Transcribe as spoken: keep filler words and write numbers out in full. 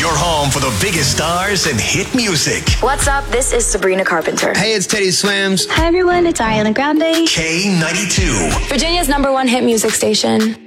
Your home for the biggest stars and hit music. What's up? This is Sabrina Carpenter. Hey, it's Teddy Swims. Hi everyone, it's Ariana Grande. K ninety-two. Virginia's number one hit music station.